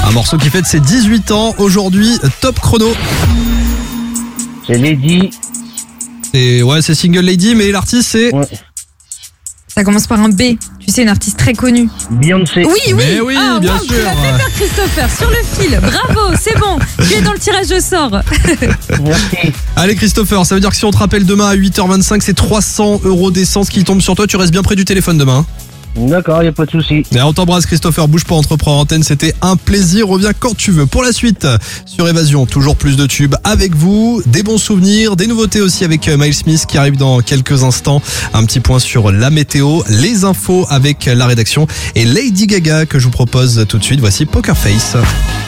Un morceau qui fête ses 18 ans aujourd'hui, top chrono. C'est Lady. C'est Single Lady, mais l'artiste c'est... Ouais. Ça commence par un B. Tu sais, une artiste très connue. Beyoncé. Oui. Mais oui, bien sûr. Tu l'as fait faire, Christopher, sur le fil. Bravo, c'est bon. Tu es dans le tirage au sort. Merci. Allez Christopher, ça veut dire que si on te rappelle demain à 8h25, c'est 300 € d'essence qui tombent sur toi. Tu restes bien près du téléphone demain. D'accord, y a pas de souci. Et on t'embrasse Christopher, bouge pas, entreprends en antenne, c'était un plaisir, reviens quand tu veux. Pour la suite, sur Évasion, toujours plus de tubes avec vous, des bons souvenirs, des nouveautés aussi avec Miles Smith qui arrive dans quelques instants. Un petit point sur la météo, les infos avec la rédaction et Lady Gaga que je vous propose tout de suite. Voici Poker Face.